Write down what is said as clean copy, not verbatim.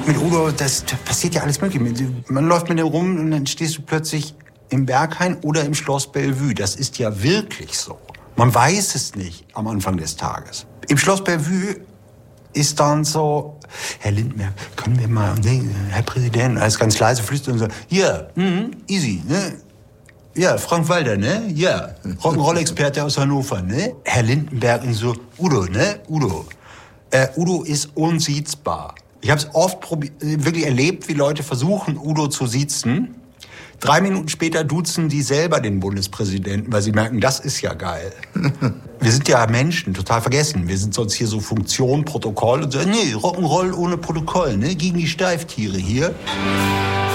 Mit Udo, das passiert ja alles Mögliche. Man läuft mit dem rum und dann stehst du plötzlich im Berghain oder im Schloss Bellevue. Das ist ja wirklich so. Man weiß es nicht am Anfang des Tages. Im Schloss Bellevue ist dann so, Herr Lindenberg, können wir mal, Herr Präsident, alles ganz leise flüstern und so, ja, easy, ne? Ja, Frank Walter, ne? Ja, Rock'n'Roll-Experte aus Hannover, ne? Herr Lindenberg und so, Udo, ne? Udo. Udo ist unsiezbar. Ich habe es oft wirklich erlebt, wie Leute versuchen, Udo zu siezen. 3 Minuten später duzen die selber den Bundespräsidenten, weil sie merken, das ist ja geil. Wir sind ja Menschen, total vergessen. Wir sind sonst hier so Funktion, Protokoll und so, nee, Rock'n'Roll ohne Protokoll, ne? Gegen die Steiftiere hier.